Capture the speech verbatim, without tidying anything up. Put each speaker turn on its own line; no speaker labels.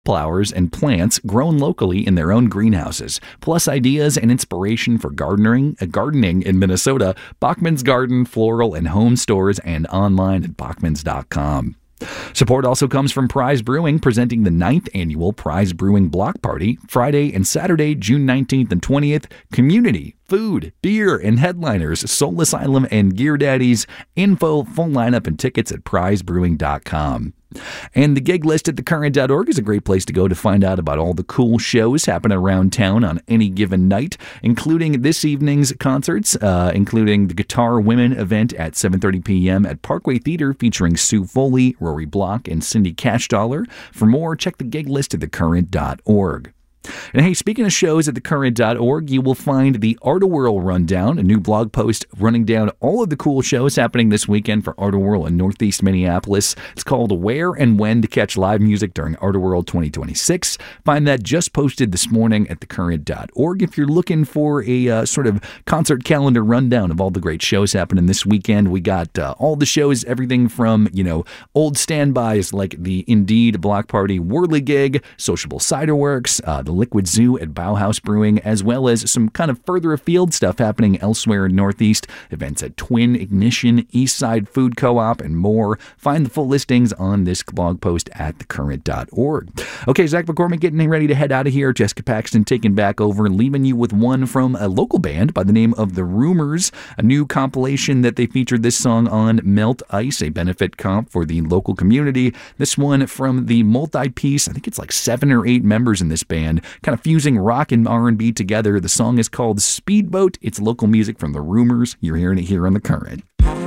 flowers and plants grown locally in their own greenhouses, plus ideas and inspiration for gardening, uh, gardening in Minnesota. Bachman's Garden, floral and home stores, and online at bachmans dot com. Support also comes from Prize Brewing, presenting the ninth annual Prize Brewing Block Party, Friday and Saturday, June nineteenth and twentieth. Community, food, beer, and headliners, Soul Asylum and Gear Daddies. Info, full lineup, and tickets at prize brewing dot com. And the gig list at the current dot org is a great place to go to find out about all the cool shows happening around town on any given night, including this evening's concerts, uh, including the Guitar Women event at seven thirty p.m. at Parkway Theater featuring Sue Foley, Rory Block, and Cindy Cashdollar. For more, check the gig list at the current dot org. And hey, speaking of shows at the current dot org, you will find the Art-A-Whirl Rundown, a new blog post running down all of the cool shows happening this weekend for Art-A-Whirl in Northeast Minneapolis. It's called Where and When to Catch Live Music During Art-A-Whirl twenty twenty-six. Find that just posted this morning at the current dot org if you're looking for a uh, sort of concert calendar rundown of all the great shows happening this weekend. We got uh, all the shows, everything from, you know, old standbys like the Indeed Block Party Whirligig, Sociable Cider Works, uh, the Liquid Zoo at Bauhaus Brewing, as well as some kind of further afield stuff happening elsewhere in Northeast, events at Twin, Ignition, Eastside Food Co-op, and more. Find the full listings on this blog post at the current dot org. Okay, Zach McCormick getting ready to head out of here. Jessica Paxton taking back over and leaving you with one from a local band by the name of The Rumors, a new compilation that they featured this song on, Melt Ice, a benefit comp for the local community. This one from the multi-piece, I think it's like seven or eight members in this band, kind of fusing rock and R and B together. The song is called Speedboat. It's local music from The Rumors. You're hearing it here on The Current.